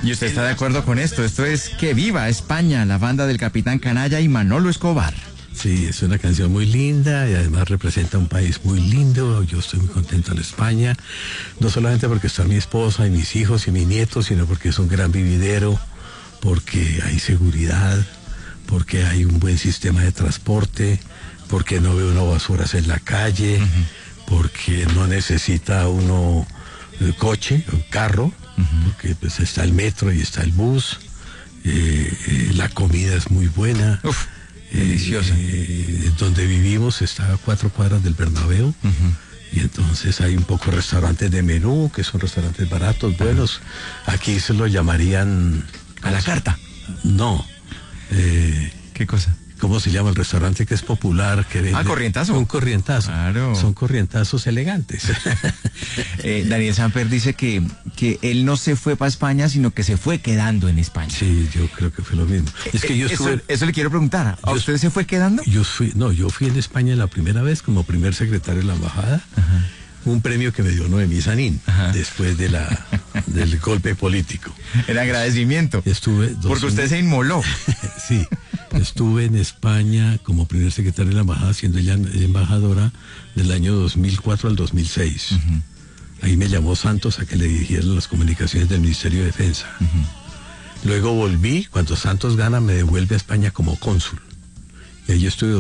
¿Y usted está de acuerdo con esto? Esto es Que Viva España, la banda del Capitán Canalla y Manolo Escobar. Sí, es una canción muy linda y además representa un país muy lindo. Yo estoy muy contento en España, no solamente porque está mi esposa y mis hijos y mis nietos, sino porque es un gran vividero, porque hay seguridad, porque hay un buen sistema de transporte, porque no ve uno basuras en la calle, porque no necesita uno coche o carro, porque pues está el metro y está el bus, la comida es muy buena. Uf. Deliciosa. Donde vivimos está a 4 cuadras del Bernabéu, y entonces hay un poco restaurantes de menú, que son restaurantes baratos, buenos. Aquí se lo llamarían... ¿A la carta? No. ¿Qué cosa? ¿Cómo se llama el restaurante que es popular? Que vende... Corrientazo. Un corrientazo. Claro. Son corrientazos elegantes. Daniel Samper dice que él no se fue para España, sino que se fue quedando en España. Sí, yo creo que fue lo mismo. Es que yo estuve... Eso le quiero preguntar. ¿A usted se fue quedando? Yo fui en España la primera vez como primer secretario de la embajada. Un premio que me dio Noemí Sanín después del golpe político. El agradecimiento. Porque usted se inmoló. Sí, estuve en España como primer secretario de la embajada, siendo ella embajadora del año 2004 al 2006. Ahí me llamó Santos a que le dirigiera las comunicaciones del Ministerio de Defensa. Luego volví, cuando Santos gana me devuelve a España como cónsul. Y ahí estuve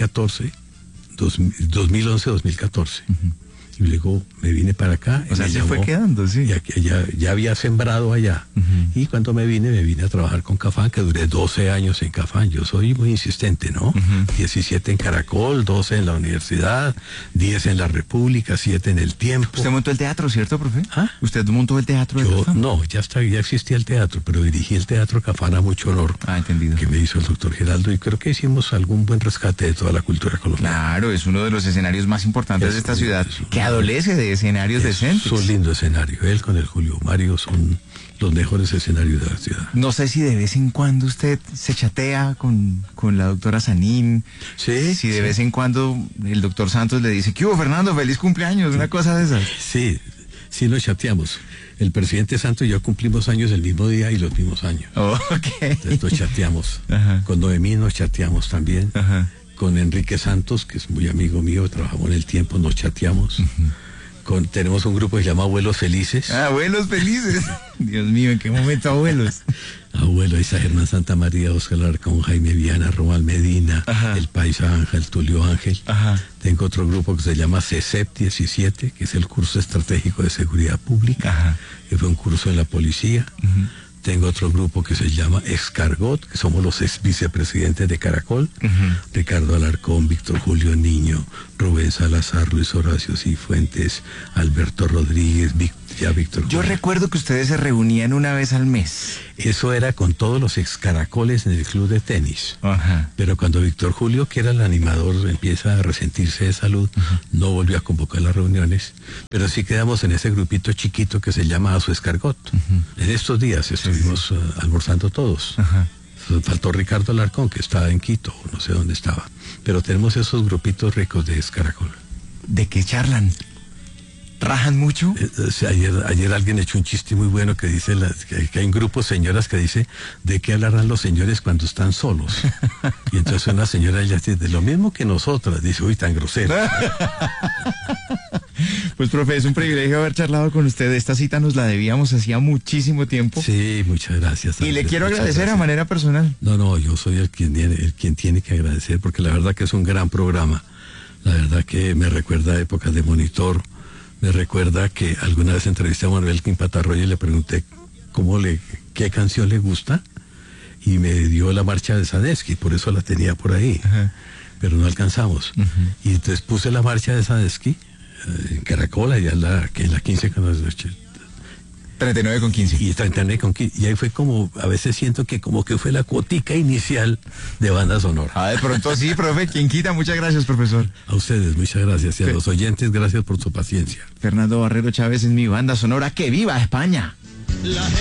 2011-2014. Y luego me vine para acá. O sea, se fue quedando, sí. Ya había sembrado allá. Y cuando me vine a trabajar con Cafán, que duré 12 años en Cafán. Yo soy muy insistente, ¿no? 17 en Caracol, 12 en la universidad, 10 en la República, 7 en El Tiempo. ¿Usted montó el teatro, cierto, profe? ¿Ah? ¿Usted montó el teatro de Cafán? No, ya existía el teatro, pero dirigí el teatro Cafán a mucho honor. Entendido. Que me hizo el doctor Geraldo, y creo que hicimos algún buen rescate de toda la cultura colombiana. Claro, es uno de los escenarios más importantes de esta ciudad, que adolece de escenarios decentes. Es un lindo escenario. Él con el Julio Mario son los mejores escenarios de la ciudad. No sé si de vez en cuando usted se chatea con la doctora Sanín. Sí. Si de vez en cuando el doctor Santos le dice, ¿qué hubo, Fernando? ¡Feliz cumpleaños! Una cosa de esas. Sí nos chateamos. El presidente Santos y yo cumplimos años el mismo día y los mismos años. Entonces nos chateamos. Con Noemí nos chateamos también. Con Enrique Santos, que es muy amigo mío, trabajamos en El Tiempo, nos chateamos. Tenemos un grupo que se llama Abuelos Felices. Abuelos Felices. Dios mío, ¿en qué momento abuelos? Abuelo, Isa Germán Santa María, Oscar Alarcón, Jaime Viana, Román Medina, El Paisa Ángel, Tulio Ángel. Tengo otro grupo que se llama CESEP 17, que es el curso estratégico de seguridad pública, que fue un curso de la policía. Tengo otro grupo que se llama Escargot, que somos los ex vicepresidentes de Caracol. Ricardo Alarcón, Víctor Julio Niño, Rubén Salazar, Luis Horacio Cifuentes, Alberto Rodríguez, Víctor. Yo recuerdo que ustedes se reunían una vez al mes. Eso era con todos los ex Caracoles en el club de tenis. Pero cuando Víctor Julio, que era el animador, empieza a resentirse de salud, no volvió a convocar las reuniones. Pero sí quedamos en ese grupito chiquito que se llama Asu Escargot. En estos días estuvimos almorzando todos. Faltó Ricardo Alarcón, que estaba en Quito, no sé dónde estaba. Pero tenemos esos grupitos ricos de Escaracol. ¿De qué charlan? ¿Rajan mucho? Ayer alguien echó un chiste muy bueno que dice que hay un grupo de señoras que dice ¿de qué hablarán los señores cuando están solos? Y entonces una señora ya dice, de lo mismo que nosotras, dice, uy, tan grosero. Pues, profe, es un privilegio haber charlado con usted. Esta cita nos la debíamos hacía muchísimo tiempo. Sí, muchas gracias. Y le quiero agradecer a manera personal. No, yo soy el quien tiene que agradecer, porque la verdad que es un gran programa. La verdad que me recuerda a épocas de Monitor. Me recuerda que alguna vez entrevisté a Manuel Quimpa-Tarroyo y le pregunté qué canción le gusta, y me dio la marcha de Sadesky, por eso la tenía por ahí, pero no alcanzamos. Y entonces puse la marcha de Sadesky en Caracol, allá en la 15 con 39,15. Y 39,15. Y ahí fue como, a veces siento que como que fue la cuotica inicial de banda sonora. De pronto sí, profe, quien quita. Muchas gracias, profesor. A ustedes, muchas gracias. Y a los oyentes, gracias por su paciencia. Fernando Barrero Chávez es mi banda sonora. ¡Que viva España!